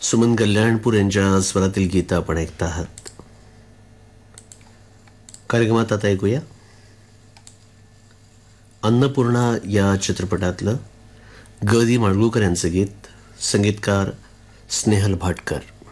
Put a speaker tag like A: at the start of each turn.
A: सुमन कल्याणपूर यांच्या स्वरातील गीतं आपण ऐकता आहात. कार्यक्रमात आता ऐकूया अन्नपूर्णा या चित्रपटातलं ग. दी. माडगूळकर यांचं गीत. संगीतकार स्नेहल भाटकर.